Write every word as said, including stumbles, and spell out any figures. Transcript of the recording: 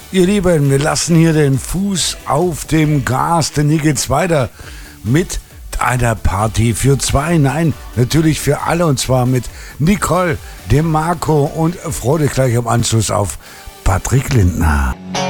Ihr Lieben, wir lassen hier den Fuß auf dem Gas, denn hier geht's weiter mit einer Party für zwei. Nein, natürlich für alle, und zwar mit Nicole, dem Marco und freut euch gleich im Anschluss auf Patrick Lindner.